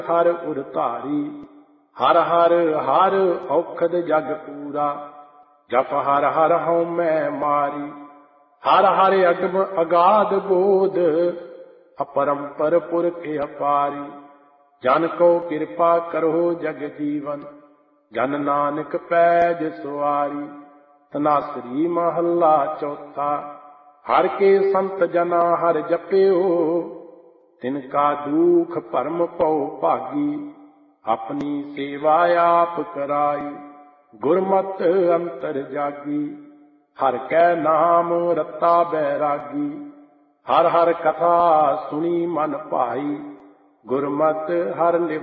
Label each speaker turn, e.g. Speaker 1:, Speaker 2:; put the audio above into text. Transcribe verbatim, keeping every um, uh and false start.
Speaker 1: हर उर धारी। हर हर हर औखद जग पूरा, जप हर हर हऊँ मैं मारी। हर हर अगम अगाध बोध, अपरंपर पुरख अपारी। जन को कृपा करो जग जीवन, जन नानक पैज सुआरी। तनासरी महला चौथा। हर के संत जना हर जप्यो, तिनका दुख परम पौ भागी। अपनी सेवा आप कराई, गुरमत अंतर जागी। हर कै नाम रता बैरागी, हर हर कथा सुनी मन भाई। गुरमत हर निभ